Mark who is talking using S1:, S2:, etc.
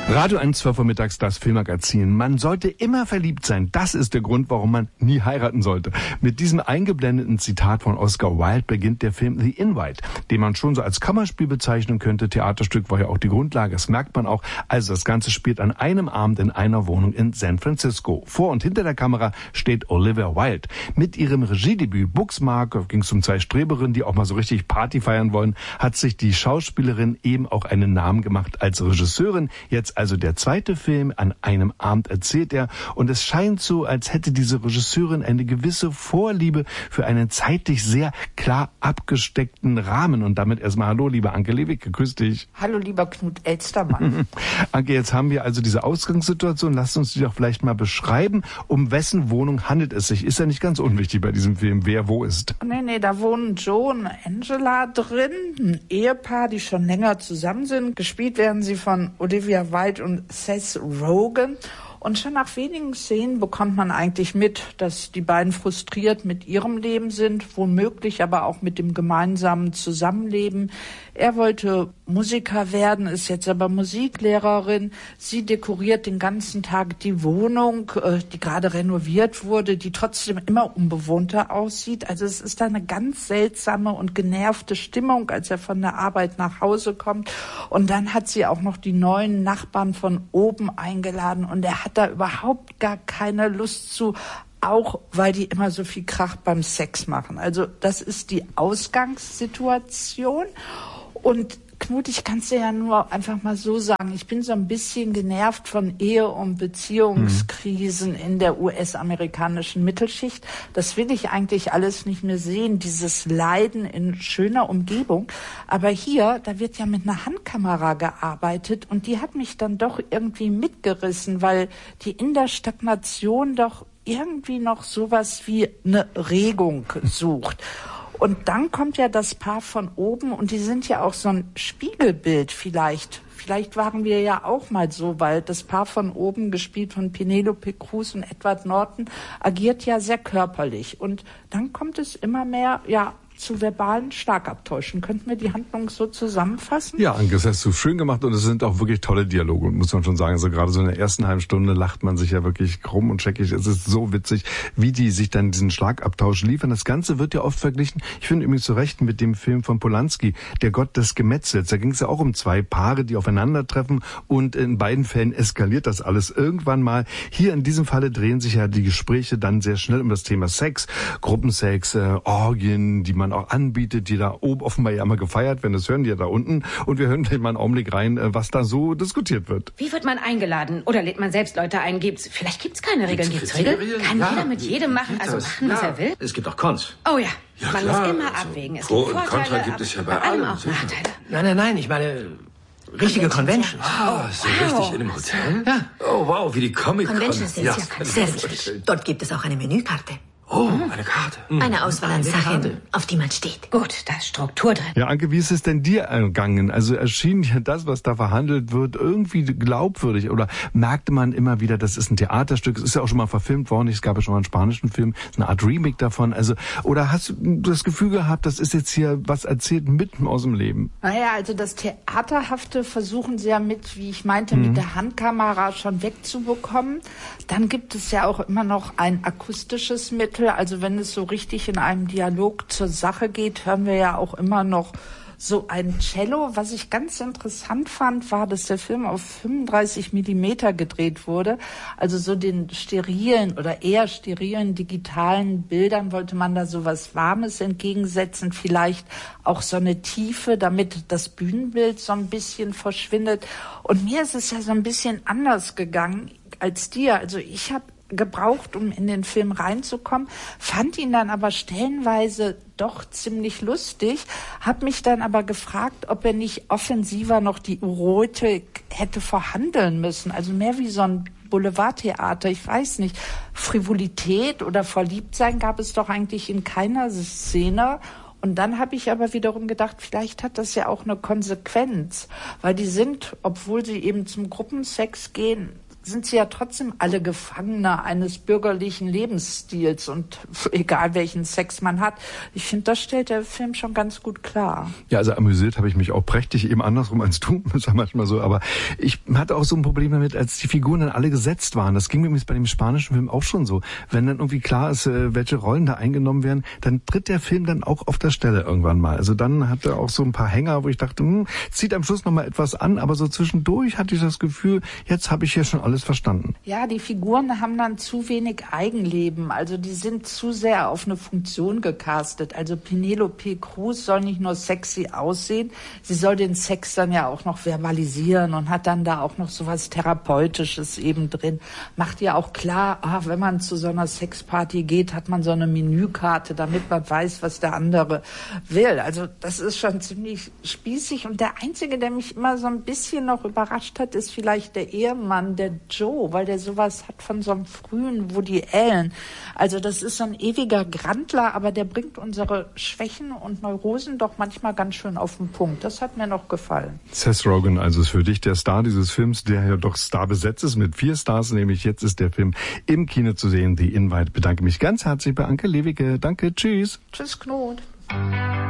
S1: Radio 1, 12 Uhr mittags, das Filmmagazin. Man sollte immer verliebt sein. Das ist der Grund, warum man nie heiraten sollte. Mit diesem eingeblendeten Zitat von Oscar Wilde beginnt der Film The Invite, den man schon so als Kammerspiel bezeichnen könnte. Theaterstück war ja auch die Grundlage, das merkt man auch. Also das Ganze spielt an einem Abend in einer Wohnung in San Francisco. Vor und hinter der Kamera steht Olivia Wilde. Mit ihrem Regiedebüt Booksmart, ging es um zwei Streberinnen, die auch mal so richtig Party feiern wollen, hat sich die Schauspielerin eben auch einen Namen gemacht als Regisseurin. Jetzt also der zweite Film, an einem Abend erzählt er. Und es scheint so, als hätte diese Regisseurin eine gewisse Vorliebe für einen zeitlich sehr klar abgesteckten Rahmen. Und damit erstmal hallo, liebe Anke Lewicke, grüß dich.
S2: Hallo, lieber Knut Elstermann.
S1: Anke, jetzt haben wir also diese Ausgangssituation. Lass uns die doch vielleicht mal beschreiben. Um wessen Wohnung handelt es sich? Ist ja nicht ganz unwichtig bei diesem Film, wer wo ist.
S2: Nee, da wohnen Joe und Angela drin. Ein Ehepaar, die schon länger zusammen sind. Gespielt werden sie von Olivia Wilde und Seth Rogen. Und schon nach wenigen Szenen bekommt man eigentlich mit, dass die beiden frustriert mit ihrem Leben sind, womöglich aber auch mit dem gemeinsamen Zusammenleben. Er wollte Musiker werden, ist jetzt aber Musiklehrerin. Sie dekoriert den ganzen Tag die Wohnung, die gerade renoviert wurde, die trotzdem immer unbewohnter aussieht. Also es ist da eine ganz seltsame und genervte Stimmung, als er von der Arbeit nach Hause kommt. Und dann hat sie auch noch die neuen Nachbarn von oben eingeladen und er hat da überhaupt gar keine Lust zu, auch weil die immer so viel Krach beim Sex machen. Also das ist die Ausgangssituation. Und Knut, ich kann es dir ja nur einfach mal so sagen, ich bin so ein bisschen genervt von Ehe- und Beziehungskrisen in der US-amerikanischen Mittelschicht. Das will ich eigentlich alles nicht mehr sehen, dieses Leiden in schöner Umgebung. Aber hier, da wird ja mit einer Handkamera gearbeitet und die hat mich dann doch irgendwie mitgerissen, weil die in der Stagnation doch irgendwie noch sowas wie eine Regung sucht. Und dann kommt ja das Paar von oben und die sind ja auch so ein Spiegelbild vielleicht. Vielleicht waren wir ja auch mal so, weil das Paar von oben, gespielt von Penelope Cruz und Edward Norton, agiert ja sehr körperlich. Und dann kommt es immer mehr, zu verbalen Schlagabtäuschen. Könnten wir die Handlung so zusammenfassen?
S1: Ja, Anke, das hast du schön gemacht und es sind auch wirklich tolle Dialoge, muss man schon sagen. Also gerade so in der ersten halben Stunde lacht man sich ja wirklich krumm und scheckig. Es ist so witzig, wie die sich dann diesen Schlagabtausch liefern. Das Ganze wird ja oft verglichen, ich finde übrigens zu Recht, mit dem Film von Polanski, Der Gott des Gemetzels. Da ging es ja auch um zwei Paare, die aufeinandertreffen und in beiden Fällen eskaliert das alles irgendwann mal. Hier in diesem Falle drehen sich ja die Gespräche dann sehr schnell um das Thema Sex, Gruppensex, Orgien, die man auch anbietet, die da oben offenbar ja immer gefeiert werden. Das hören die ja da unten. Und wir hören gleich mal einen Augenblick rein, was da so diskutiert wird.
S3: Wie wird man eingeladen? Oder lädt man selbst Leute ein? Vielleicht gibt's keine Regeln. Gibt's Regeln? Kann jeder mit jedem machen, also machen, was er will?
S4: Es gibt auch Cons.
S3: Oh ja, man
S4: klar,
S3: muss immer abwägen. Es
S4: Pro
S3: gibt
S4: und
S3: Vorteile,
S4: Contra gibt es ja bei
S3: allem
S4: allem.
S3: auch Nachteile.
S4: Nein, ich meine richtige Conventions.
S5: So richtig in einem Hotel?
S4: Ja.
S5: Oh, wow, wie die Comic-Con.
S6: Conventions sind sehr wichtig. Dort gibt es auch eine Menükarte.
S5: Oh, eine Karte.
S6: Eine Auswahl an Sachen, auf die man steht.
S3: Gut, da ist Struktur drin.
S1: Ja, Anke, wie ist es denn dir ergangen? Also erschien ja das, was da verhandelt wird, irgendwie glaubwürdig? Oder merkte man immer wieder, das ist ein Theaterstück, es ist ja auch schon mal verfilmt worden, es gab ja schon mal einen spanischen Film, eine Art Remake davon. Also, oder hast du das Gefühl gehabt, das ist jetzt hier was erzählt mitten aus dem Leben?
S2: Naja, also das Theaterhafte versuchen sie ja mit, wie ich meinte, mit der Handkamera schon wegzubekommen. Dann gibt es ja auch immer noch ein akustisches Mittel. Also wenn es so richtig in einem Dialog zur Sache geht, hören wir ja auch immer noch so ein Cello. Was ich ganz interessant fand, war, dass der Film auf 35 Millimeter gedreht wurde. Also so den sterilen oder eher sterilen digitalen Bildern wollte man da so was Warmes entgegensetzen. Vielleicht auch so eine Tiefe, damit das Bühnenbild so ein bisschen verschwindet. Und mir ist es ja so ein bisschen anders gegangen als dir. Also ich habe gebraucht, um in den Film reinzukommen, fand ihn dann aber stellenweise doch ziemlich lustig, habe mich dann aber gefragt, ob er nicht offensiver noch die Erotik hätte verhandeln müssen, also mehr wie so ein Boulevardtheater, ich weiß nicht, Frivolität oder Verliebtsein gab es doch eigentlich in keiner Szene. Und dann habe ich aber wiederum gedacht, vielleicht hat das ja auch eine Konsequenz, weil die sind, obwohl sie eben zum Gruppensex gehen, sind sie ja trotzdem alle Gefangene eines bürgerlichen Lebensstils und egal welchen Sex man hat. Ich finde, das stellt der Film schon ganz gut klar.
S1: Ja, also amüsiert habe ich mich auch prächtig, eben andersrum als du, das ist ja manchmal so, aber ich hatte auch so ein Problem damit, als die Figuren dann alle gesetzt waren. Das ging mir übrigens bei dem spanischen Film auch schon so. Wenn dann irgendwie klar ist, welche Rollen da eingenommen werden, dann tritt der Film dann auch auf der Stelle irgendwann mal. Also dann hat er auch so ein paar Hänger, wo ich dachte, zieht am Schluss nochmal etwas an, aber so zwischendurch hatte ich das Gefühl, jetzt habe ich hier schon alles verstanden.
S2: Ja, die Figuren haben dann zu wenig Eigenleben. Also die sind zu sehr auf eine Funktion gecastet. Also Penelope Cruz soll nicht nur sexy aussehen, sie soll den Sex dann ja auch noch verbalisieren und hat dann da auch noch so was Therapeutisches eben drin. Macht ja auch klar, wenn man zu so einer Sexparty geht, hat man so eine Menükarte, damit man weiß, was der andere will. Also das ist schon ziemlich spießig. Und der Einzige, der mich immer so ein bisschen noch überrascht hat, ist vielleicht der Ehemann, der Joe, weil der sowas hat von so einem frühen Woody Allen. Also das ist so ein ewiger Grandler, aber der bringt unsere Schwächen und Neurosen doch manchmal ganz schön auf den Punkt. Das hat mir noch gefallen.
S1: Seth Rogen also ist für dich der Star dieses Films, der ja doch starbesetzt ist mit 4 Stars, nämlich jetzt ist der Film im Kino zu sehen, The Invite. Ich bedanke mich ganz herzlich bei Anke Lewicke. Danke, tschüss.
S2: Tschüss, Knut.